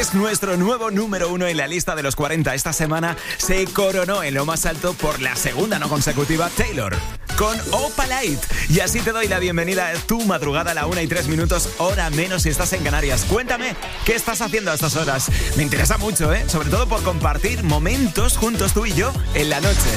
Es nuestro nuevo número 1 en la lista de los 40. Esta semana se coronó en lo más alto por la segunda no consecutiva Taylor con Opalite. Y así te doy la bienvenida a tu madrugada a la 1:03, hora menos si estás en Canarias. Cuéntame, ¿qué estás haciendo a estas horas? Me interesa mucho, sobre todo por compartir momentos juntos tú y yo en la noche.